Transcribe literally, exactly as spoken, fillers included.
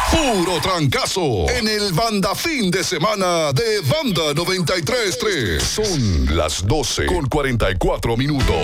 Puro trancazo en el Banda Fin de Semana de Banda noventa y tres punto tres. Son las doce con cuarenta y cuatro minutos.